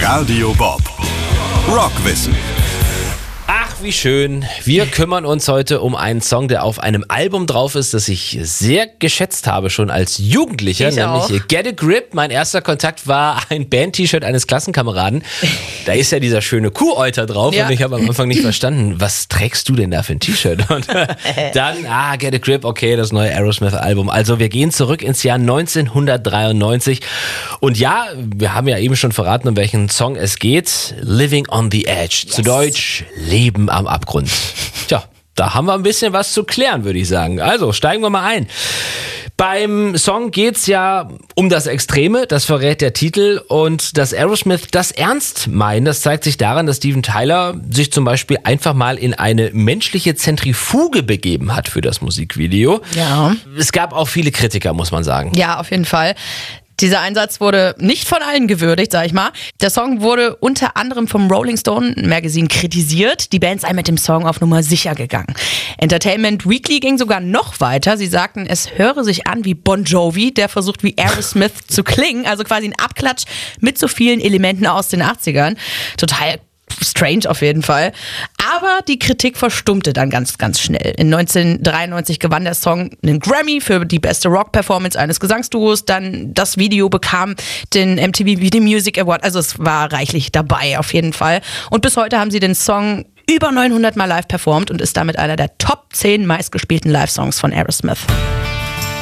Radio Bob. Rockwissen. Ach, wie schön. Wir kümmern uns heute um einen Song, der auf einem Album drauf ist, das ich sehr geschätzt habe, schon als Jugendlicher, nämlich Get a Grip. Mein erster Kontakt war ein Band-T-Shirt eines Klassenkameraden. Da ist ja dieser schöne Kuhäuter drauf und ich habe am Anfang nicht verstanden, was trägst du denn da für ein T-Shirt? Und dann, Get a Grip, okay, das neue Aerosmith-Album. Also wir gehen zurück ins Jahr 1993 und ja, wir haben ja eben schon verraten, um welchen Song es geht. Living on the Edge, zu Deutsch Leben am Abgrund. Tja, da haben wir ein bisschen was zu klären, würde ich sagen. Also steigen wir mal ein. Beim Song geht's ja um das Extreme, das verrät der Titel, und dass Aerosmith das ernst meint, das zeigt sich daran, dass Steven Tyler sich zum Beispiel einfach mal in eine menschliche Zentrifuge begeben hat für das Musikvideo. Ja. Es gab auch viele Kritiker, muss man sagen. Ja, auf jeden Fall. Dieser Einsatz wurde nicht von allen gewürdigt, sag ich mal. Der Song wurde unter anderem vom Rolling Stone Magazine kritisiert. Die Band sei mit dem Song auf Nummer sicher gegangen. Entertainment Weekly ging sogar noch weiter. Sie sagten, es höre sich an wie Bon Jovi, der versucht wie Aerosmith zu klingen. Also quasi ein Abklatsch mit so vielen Elementen aus den 80ern. Total strange auf jeden Fall. Aber die Kritik verstummte dann ganz, ganz schnell. In 1993 gewann der Song einen Grammy für die beste Rock-Performance eines Gesangsduos. Dann das Video bekam den MTV Video Music Award. Also es war reichlich dabei auf jeden Fall. Und bis heute haben sie den Song über 900 Mal live performt und ist damit einer der Top 10 meistgespielten Live-Songs von Aerosmith.